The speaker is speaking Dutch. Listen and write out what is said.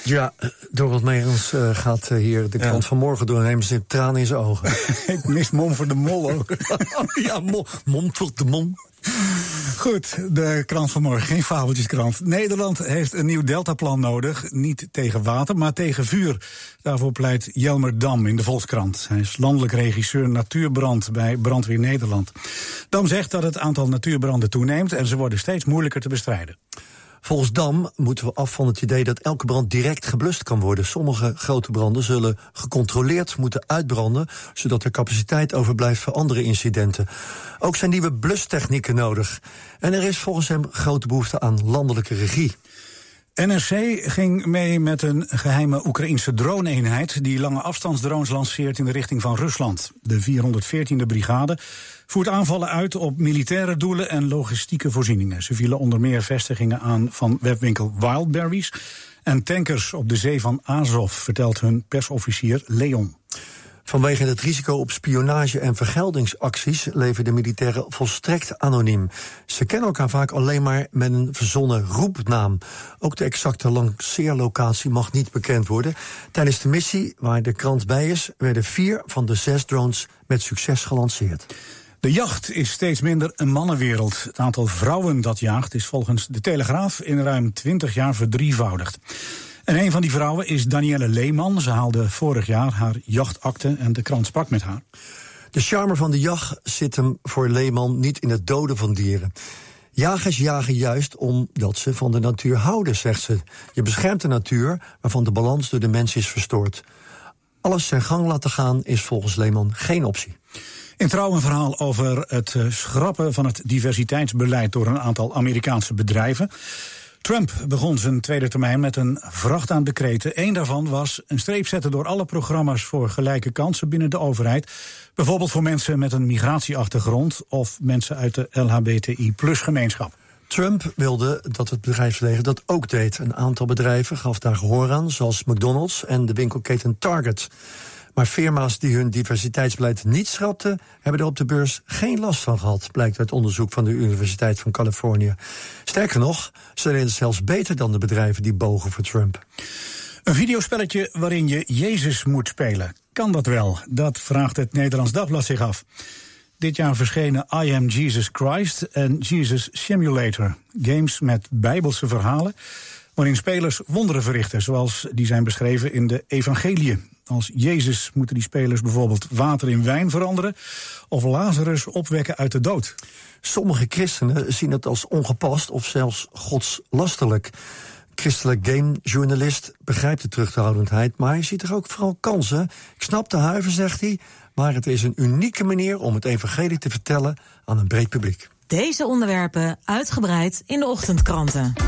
Ja, Dorot Megens gaat hier de krant van morgen doornemen. Ze heeft tranen in zijn ogen. Ik mis Mom voor de Mol ook. Ja, Mom voor de Mom. Goed, de krant van morgen, geen fabeltjeskrant. Nederland heeft een nieuw deltaplan nodig. Niet tegen water, maar tegen vuur. Daarvoor pleit Jelmer Dam in de Volkskrant. Hij is landelijk regisseur natuurbrand bij Brandweer Nederland. Dam zegt dat het aantal natuurbranden toeneemt en ze worden steeds moeilijker te bestrijden. Volgens Dam moeten we af van het idee dat elke brand direct geblust kan worden. Sommige grote branden zullen gecontroleerd moeten uitbranden, zodat er capaciteit overblijft voor andere incidenten. Ook zijn nieuwe blustechnieken nodig. En er is volgens hem grote behoefte aan landelijke regie. NRC ging mee met een geheime Oekraïnse drone-eenheid die lange afstandsdrones lanceert in de richting van Rusland. De 414e brigade voert aanvallen uit op militaire doelen en logistieke voorzieningen. Ze vielen onder meer vestigingen aan van webwinkel Wildberries en tankers op de zee van Azov, vertelt hun persofficier Leon. Vanwege het risico op spionage en vergeldingsacties leven de militairen volstrekt anoniem. Ze kennen elkaar vaak alleen maar met een verzonnen roepnaam. Ook de exacte lanceerlocatie mag niet bekend worden. Tijdens de missie, waar de krant bij is, werden 4 van de 6 drones met succes gelanceerd. De jacht is steeds minder een mannenwereld. Het aantal vrouwen dat jaagt is volgens de Telegraaf in ruim 20 jaar verdrievoudigd. En een van die vrouwen is Danielle Leeman. Ze haalde vorig jaar haar jachtakte en de krant sprak met haar. De charme van de jacht zit hem voor Leeman niet in het doden van dieren. Jagers jagen juist omdat ze van de natuur houden, zegt ze. Je beschermt de natuur waarvan de balans door de mens is verstoord. Alles zijn gang laten gaan is volgens Leeman geen optie. In Trouw een verhaal over het schrappen van het diversiteitsbeleid door een aantal Amerikaanse bedrijven. Trump begon zijn tweede termijn met een vracht aan decreten. Eén daarvan was een streep zetten door alle programma's voor gelijke kansen binnen de overheid. Bijvoorbeeld voor mensen met een migratieachtergrond of mensen uit de LHBTI+-gemeenschap. Trump wilde dat het bedrijfsleven dat ook deed. Een aantal bedrijven gaf daar gehoor aan, zoals McDonald's en de winkelketen Target. Maar firma's die hun diversiteitsbeleid niet schrapten, hebben er op de beurs geen last van gehad, blijkt uit onderzoek van de Universiteit van Californië. Sterker nog, ze deden het zelfs beter dan de bedrijven die bogen voor Trump. Een videospelletje waarin je Jezus moet spelen. Kan dat wel? Dat vraagt het Nederlands Dagblad zich af. Dit jaar verschenen I Am Jesus Christ en Jesus Simulator. Games met bijbelse verhalen waarin spelers wonderen verrichten, zoals die zijn beschreven in de evangeliën. Als Jezus moeten die spelers bijvoorbeeld water in wijn veranderen of Lazarus opwekken uit de dood. Sommige christenen zien het als ongepast of zelfs godslasterlijk. Christelijk gamejournalist begrijpt de terughoudendheid, maar hij ziet er ook vooral kansen. Ik snap de huiver, zegt hij, maar het is een unieke manier om het evangelie te vertellen aan een breed publiek. Deze onderwerpen uitgebreid in de ochtendkranten.